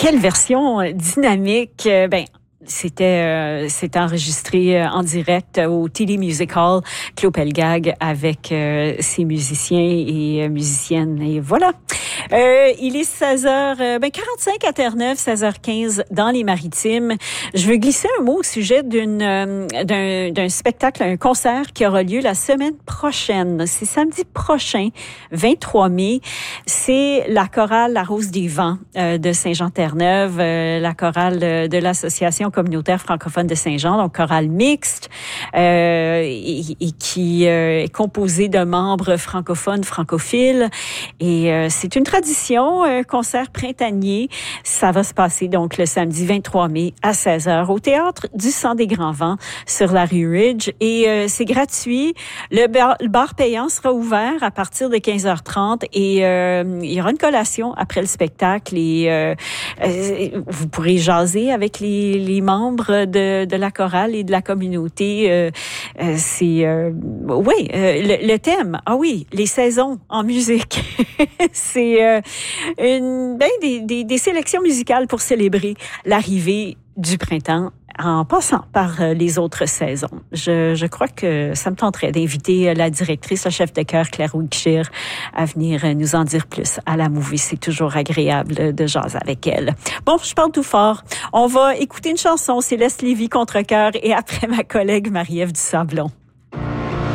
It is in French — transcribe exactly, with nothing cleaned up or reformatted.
Quelle version dynamique. Ben, C'était euh, c'était enregistré euh, en direct au T D Music Hall, Claude Pelgag avec euh, ses musiciens et euh, musiciennes. Et voilà. Euh, il est seize heures quarante-cinq à Terre-Neuve, seize heures quinze dans les Maritimes. Je veux glisser un mot au sujet d'une euh, d'un, d'un spectacle, un concert qui aura lieu la semaine prochaine. C'est samedi prochain, vingt-trois mai. C'est la chorale La Rose des Vents euh, de Saint-Jean-Terre-Neuve, euh, la chorale de l'association communautaire francophone de Saint-Jean, donc chorale mixte, euh, et, et qui euh, est composée de membres francophones, francophiles. Et euh, c'est une tradition, un concert printanier. Ça va se passer donc le samedi vingt-trois mai à seize heures au Théâtre du Sang des Grands Vents sur la rue Ridge. Et euh, c'est gratuit. Le bar, le bar payant sera ouvert à partir de quinze heures trente et euh, il y aura une collation après le spectacle. Et euh, euh, vous pourrez jaser avec les, les membres de, de la chorale et de la communauté. Euh, euh, c'est euh, oui, euh, le, le thème. Ah oui, les saisons en musique. c'est euh, une ben, des, des, des sélections musicales pour célébrer l'arrivée du printemps en passant par les autres saisons. Je, je crois que ça me tenterait d'inviter la directrice, la chef de chœur, Claire Wigshire, à venir nous en dire plus à la Movie. C'est toujours agréable de jaser avec elle. Bon, je parle tout fort. On va écouter une chanson, Céleste Lévy, Contre-cœur, et après ma collègue Marie-Ève Dusablon.